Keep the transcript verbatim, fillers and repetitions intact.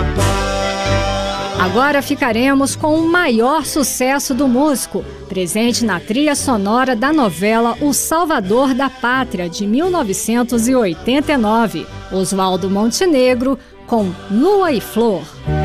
Agora ficaremos com o maior sucesso do músico, presente na trilha sonora da novela O Salvador da Pátria, de mil novecentos e oitenta e nove, Oswaldo Montenegro, com Lua e Flor.